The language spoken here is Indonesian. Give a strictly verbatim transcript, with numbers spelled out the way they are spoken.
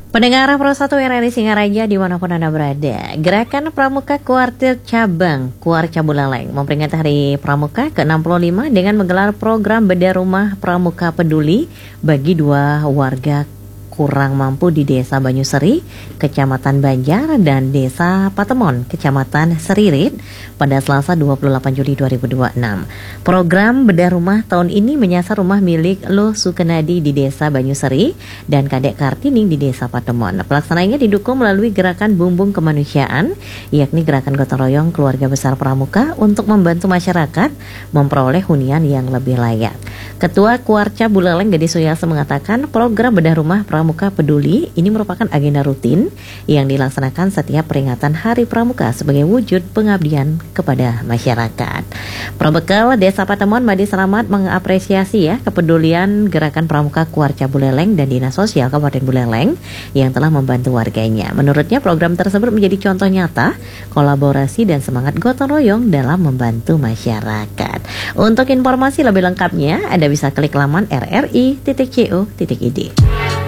Pendengar Pro satu R R I Singaraja dimanapun Anda berada, Gerakan Pramuka Kuartir Cabang Kuarca Buleleng memperingati Hari Pramuka ke enam puluh lima dengan menggelar program bedah rumah Pramuka Peduli bagi dua warga kurang mampu di Desa Banyuseri, Kecamatan Banjar, dan Desa Patemon, Kecamatan Seririt pada Selasa dua puluh delapan Juli dua ribu dua puluh enam. Program bedah rumah tahun ini menyasar rumah milik Loh Sukenadi di Desa Banyuseri dan Kadek Kartini di Desa Patemon. Pelaksanaannya didukung melalui gerakan bumbung kemanusiaan, yakni gerakan gotong royong keluarga besar Pramuka untuk membantu masyarakat memperoleh hunian yang lebih layak. Ketua Kuarca Buleleng Gede Suyasa mengatakan program bedah rumah Pramuka Peduli ini merupakan agenda rutin yang dilaksanakan setiap peringatan Hari Pramuka sebagai wujud pengabdian kepada masyarakat. Probekal Desa Patemon Madi Selamat mengapresiasi ya kepedulian gerakan Pramuka Kuarca Buleleng dan Dinas Sosial Kabupaten Buleleng yang telah membantu warganya. Menurutnya program tersebut menjadi contoh nyata kolaborasi dan semangat gotong royong dalam membantu masyarakat. Untuk informasi lebih lengkapnya Anda bisa klik laman r r i titik co titik i d.